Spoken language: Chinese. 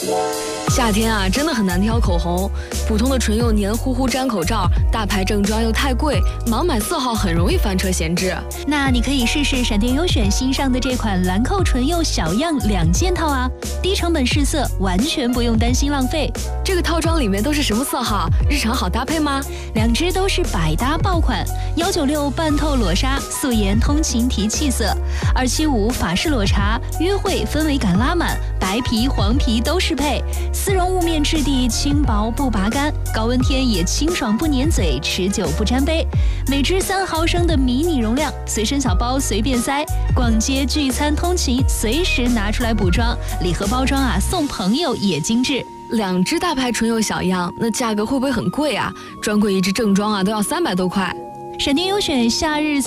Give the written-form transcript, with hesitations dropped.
夏天啊，真的很难挑口红。普通的唇釉黏糊糊粘口罩，大牌正装又太贵，盲买色号很容易翻车闲置。 那你可以试试闪电优选新上的这款兰蔻唇釉小样2件套啊，低成本试色，完全不用担心浪费。 这个套装里面都是什么色号？日常好搭配吗 ？2支都是百搭爆款，196半透裸纱素颜通勤提气色，275法式裸茶约会氛围感拉满，白皮黄皮都适配。丝绒雾面质地轻薄不拔干，高温天也清爽不粘嘴，持久不沾杯。每支3毫升的迷你容量，随身小包随便塞，逛街聚餐通勤随时拿出来补妆。礼盒包装啊，送朋友也精致。 2支大牌唇釉小样，那价格会不会很贵啊？专柜1支正装啊都要300多块。 闪电优选夏日